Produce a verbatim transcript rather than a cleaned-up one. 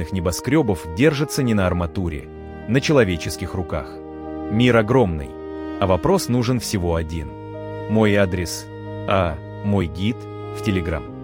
многочисленных небоскребов держится не на арматуре, на человеческих руках. Мир огромный, а вопрос нужен всего один. Мой адрес, а мой гид в Телеграм.